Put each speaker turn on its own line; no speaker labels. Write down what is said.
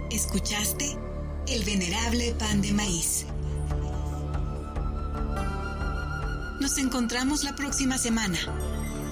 Escuchaste El Venerable Pan de Maíz. Nos encontramos la próxima semana.